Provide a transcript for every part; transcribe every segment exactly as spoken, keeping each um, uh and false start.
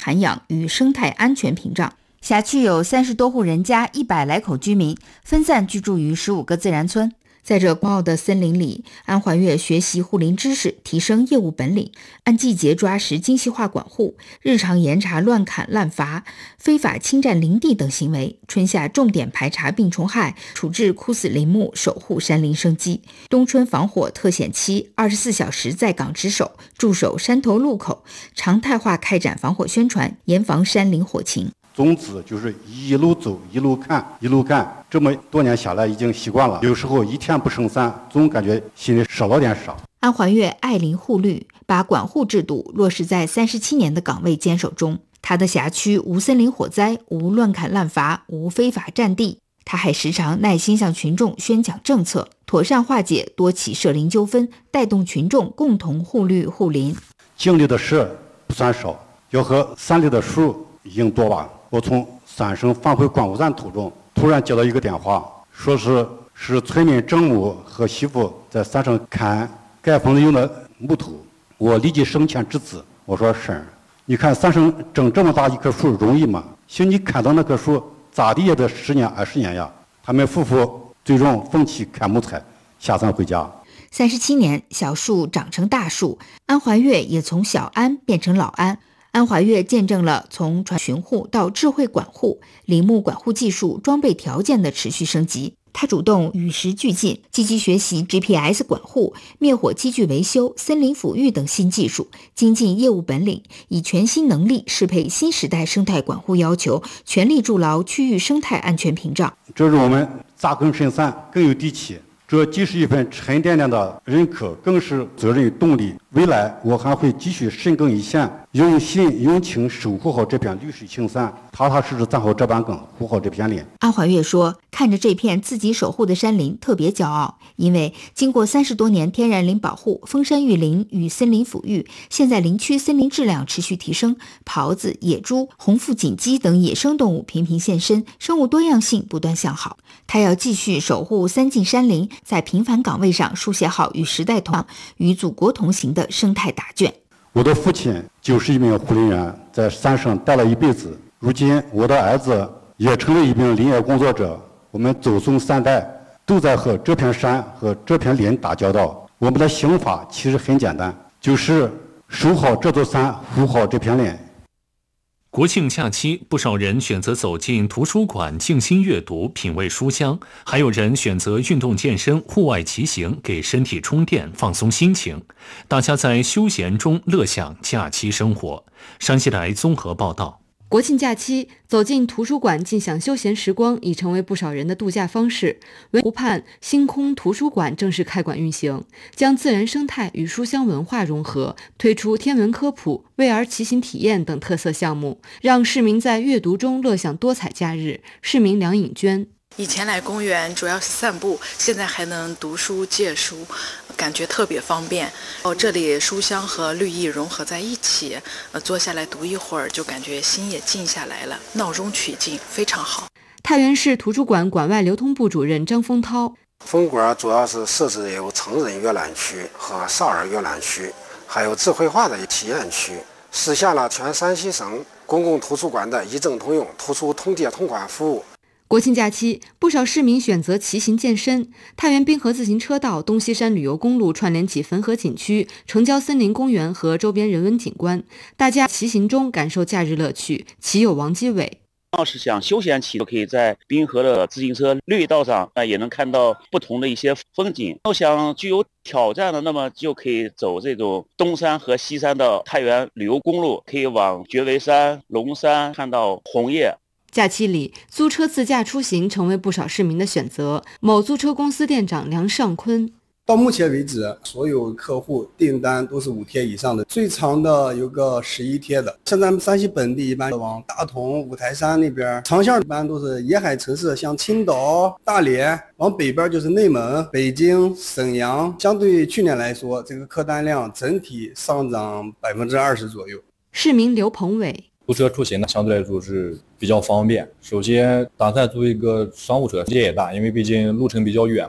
涵养与生态安全屏障。辖区有三十多户人家，一百来口居民，分散居住于十五个自然村。在这广袤的森林里，安怀月学习护林知识，提升业务本领，按季节抓实精细化管护，日常严查乱砍滥伐、非法侵占林地等行为，春夏重点排查病虫害，处置枯死林木，守护山林生机。冬春防火特险期，二十四小时在岗值守，驻守山头路口，常态化开展防火宣传，严防山林火情。 宗旨就是一路走一路看一路干，这么多年下来已经习惯了，有时候一天不胜三，总感觉心里少了点啥。 安怀月爱林护绿，把管护制度落实在三十七年的岗位坚守中。他的辖区无森林火灾，无乱砍滥伐，无非法占地。他还时常耐心向群众宣讲政策，妥善化解多起涉林纠纷，带动群众共同护绿护林。 经历的事不算少，要和山里的树已经多吧。我从三省返回观雾站途中，突然接到一个电话，说是是村民郑某和媳妇在山上砍盖房子用的木头。我立即上前制止，我说婶，你看山上整这么大一棵树容易吗？行，你砍到那棵树咋地也得十年二十年呀。他们夫妇最终放弃砍木材，下山回家。 三十七年，小树长成大树，安怀月也从小安变成老安。安怀月见证了从传巡护到智慧管护、林木管护技术装备条件的持续升级。他主动与时俱进，积极学习 G P S 管护、灭火机具维修、森林抚育等新技术，精进业务本领，以全新能力适配新时代生态管护要求，全力筑牢区域生态安全屏障。 这让我们扎根深山，更有底气。这既是一份沉甸甸的认可，更是责任与动力。未来我还会继续深耕一线，用心用情守护好这片绿水青山，踏踏实实站好这板凳，护好这片林。 安怀月说，看着这片自己守护的山林特别骄傲，因为经过三十多年天然林保护、封山育林与森林抚育，现在林区森林质量持续提升，狍子、野猪、红腹锦鸡等野生动物频频现身，生物多样性不断向好。他要继续守护三晋山林，在平凡岗位上书写好与时代同与祖国同行的生态答卷。 我的父亲就是一名护林员，在山上待了一辈子。如今我的儿子也成为一名林业工作者，我们祖孙三代都在和这片山和这片林打交道。我们的想法其实很简单，就是守好这座山，护好这片林。 国庆假期，不少人选择走进图书馆静心阅读，品味书香；还有人选择运动健身、户外骑行，给身体充电，放松心情。大家在休闲中乐享假期生活。山西台综合报道。 国庆假期，走进图书馆尽享休闲时光已成为不少人的度假方式。文湖畔星空图书馆正式开馆运行，将自然生态与书香文化融合，推出天文科普、V R 骑行体验等特色项目，让市民在阅读中乐享多彩假日。市民梁颖娟。 以前来公园主要是散步，现在还能读书借书，感觉特别方便。哦，这里书香和绿意融合在一起，呃，坐下来读一会儿，就感觉心也静下来了，闹中取静，非常好。 太原市图书馆馆外流通部主任张丰涛。 分馆主要是设置有成人阅览区和少儿阅览区，还有智慧化的体验区，实现了全山西省公共图书馆的一证通用、图书通借通管服务。 国庆假期，不少市民选择骑行健身。太原滨河自行车道东西山旅游公路串联起汾河景区、城郊森林公园和周边人文景观，大家骑行中感受假日乐趣。骑友王基伟。 要是想休闲骑，可以在滨河的自行车绿道上，那也能看到不同的一些风景。要想具有挑战的，那么就可以走这种东山和西山的太原旅游公路，可以往绝围山、龙山看到红叶。 假期里，租车自驾出行成为不少市民的选择。某租车公司店长梁尚坤。 到目前为止，所有客户订单都是五天以上的，最长的有个十一天的。像咱们山西本地一般往大同、五台山那边，长线一般都是沿海城市，像青岛、大连，往北边就是内蒙、北京、沈阳。相对去年来说，这个客单量整体上涨百分之二十左右。 市民刘鹏伟。 租车出行呢，相对来说是比较方便。首先，打算租一个商务车，时间也大，因为毕竟路程比较远。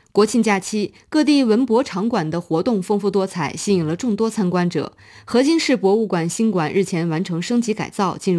国庆假期，各地文博场馆的活动丰富多彩，吸引了众多参观者。河津市博物馆新馆日前完成升级改造，进入